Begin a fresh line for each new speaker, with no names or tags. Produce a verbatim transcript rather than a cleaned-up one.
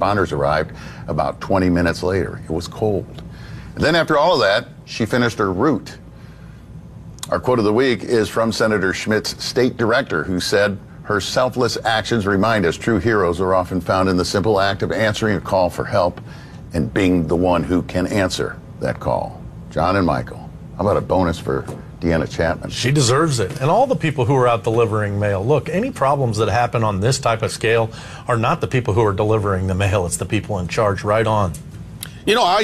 responders arrived about twenty minutes later. It was cold. And then after all of that, she finished her route. Our quote of the week is from Senator Schmidt's state director, who said, "Her selfless actions remind us true heroes are often found in the simple act of answering a call for help and being the one who can answer that call." John and Michael, how about a bonus for Deanna Chapman?
She deserves it. And all the people who are out delivering mail. Look, any problems that happen on this type of scale are not the people who are delivering the mail. It's the people in charge. Right on.
You know, I